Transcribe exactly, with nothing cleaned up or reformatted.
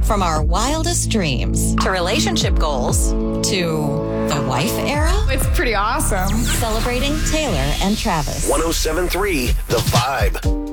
From our wildest dreams to relationship goals to the wife era. It's pretty awesome. Celebrating Taylor and Travis. one oh seven point three The Vibe.